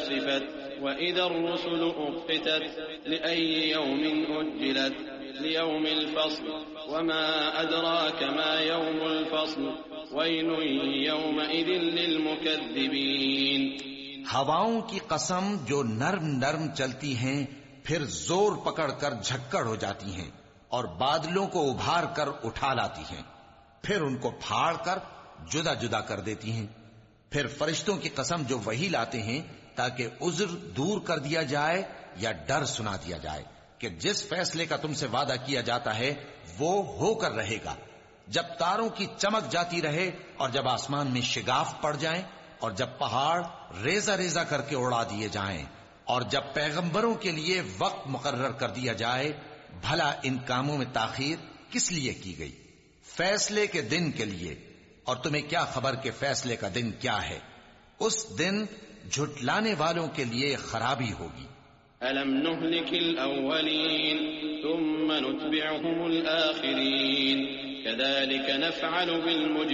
أزفت وإذا الرسل أقتت لأي يوم أجلت ليوم الفصل وما أدراك ما يوم الفصل ويل يومئذ للمكذبين. ہواؤں کی قسم جو نرم نرم چلتی ہیں پھر زور پکڑ کر جھکڑ ہو جاتی ہیں اور بادلوں کو ابھار کر اٹھا لاتی ہیں، پھر ان کو پھاڑ کر جدا جدا کر دیتی ہیں. پھر فرشتوں کی قسم جو وحی لاتے ہیں تاکہ عذر دور کر دیا جائے یا ڈر سنا دیا جائے کہ جس فیصلے کا تم سے وعدہ کیا جاتا ہے وہ ہو کر رہے گا، جب تاروں کی چمک جاتی رہے اور جب آسمان میں شگاف پڑ جائیں اور جب پہاڑ ریزہ ریزہ کر کے اڑا دیے جائیں اور جب پیغمبروں کے لیے وقت مقرر کر دیا جائے. بھلا ان کاموں میں تاخیر کس لیے کی گئی؟ فیصلے کے دن کے لیے. اور تمہیں کیا خبر کہ فیصلے کا دن کیا ہے؟ اس دن جھٹلانے والوں کے لیے خرابی ہوگی. أَلَمْ نُهْلِكِ الْأَوَّلِينَ ثُمَّ نُتْبِعُهُمُ الْآخِرِينَ كَذَلِكَ نَفْعَلُ بِالْمُجْرِمِينَ.